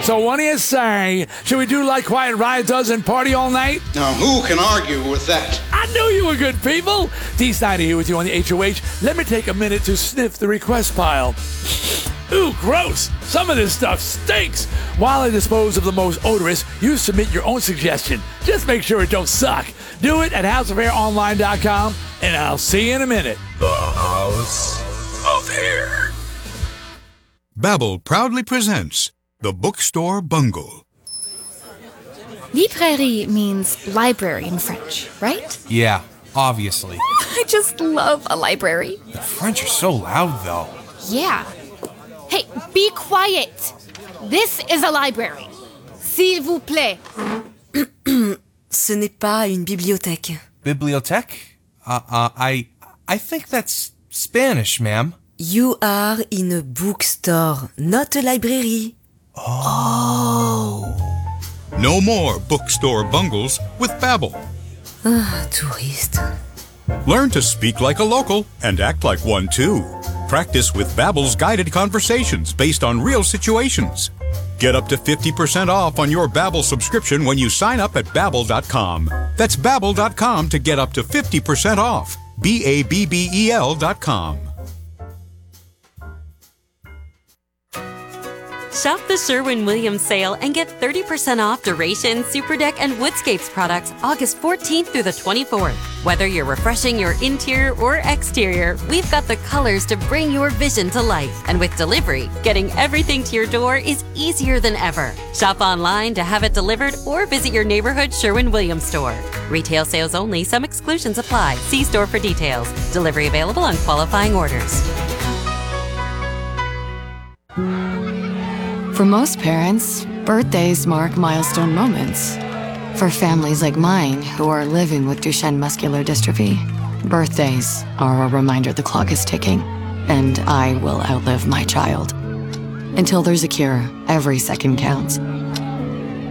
So what do you say? Should we do like Quiet Riot does and party all night? Now, who can argue with that? I knew you were good people. D. Snyder here with you on the HOH. Let me take a minute to sniff the request pile. Ooh, gross. Some of this stuff stinks. While I dispose of the most odorous, you submit your own suggestion. Just make sure it don't suck. Do it at houseofhaironline.com, and I'll see you in a minute. The House of Hair. Babbel proudly presents The Bookstore Bungle. Librairie means library in French, right? Yeah, obviously. I just love a library. The French are so loud, though. Yeah. Hey, be quiet. This is a library. S'il vous plaît. Ce n'est pas une bibliothèque. Bibliothèque? I think that's Spanish, ma'am. You are in a bookstore, not a library. No more bookstore bungles with Babbel. Ah, touriste. Learn to speak like a local and act like one too. Practice with Babbel's guided conversations based on real situations. Get up to 50% off on your Babbel subscription when you sign up at Babbel.com. That's Babbel.com to get up to 50% off. Babbel.com. Shop the Sherwin-Williams sale and get 30% off Duration, Superdeck, and Woodscapes products August 14th through the 24th. Whether you're refreshing your interior or exterior, we've got the colors to bring your vision to life. And with delivery, getting everything to your door is easier than ever. Shop online to have it delivered or visit your neighborhood Sherwin-Williams store. Retail sales only. Some exclusions apply. See store for details. Delivery available on qualifying orders. For most parents, birthdays mark milestone moments. For families like mine who are living with Duchenne muscular dystrophy, birthdays are a reminder the clock is ticking, and I will outlive my child. Until there's a cure, every second counts.